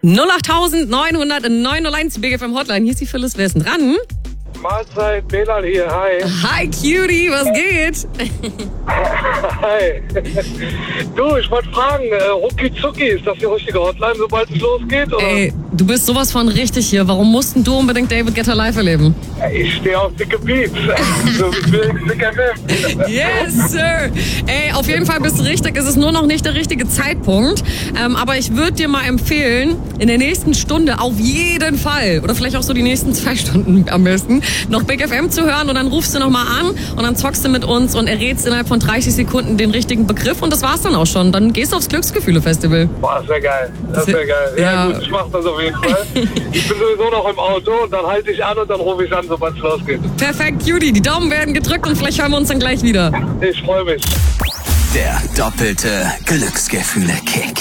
08901 Big FM Hotline. Hier ist die Phyllis. Wer ist denn dran? Mahlzeit, Belal hier, hi. Hi Cutie, was geht? Hi. Du, ich wollte fragen, rucki zucki, ist das die richtige Hotline, sobald es losgeht? Oder? Ey, du bist sowas von richtig hier. Warum mussten du unbedingt David Guetta live erleben? Ich stehe auf dicke Beats. So wie Big FM. Yes, Sir. Ey, auf jeden Fall bist du richtig. Es ist nur noch nicht der richtige Zeitpunkt. Aber ich würde dir mal empfehlen, in der nächsten Stunde auf jeden Fall, oder vielleicht auch so die nächsten 2 Stunden am besten, noch Big FM zu hören und dann rufst du nochmal an und dann zockst du mit uns und errätst innerhalb von 30 Sekunden den richtigen Begriff und das war's dann auch schon. Dann gehst du aufs Glücksgefühle-Festival. Boah, das wäre geil. Das wäre geil. Ja, gut, ich mach das auf jeden Fall. Ich bin sowieso noch im Auto und dann halte ich an und dann rufe ich an, sobald es losgeht. Perfekt, Cutie. Die Daumen werden gedrückt und vielleicht hören wir uns dann gleich wieder. Ich freue mich. Der doppelte Glücksgefühle-Kick.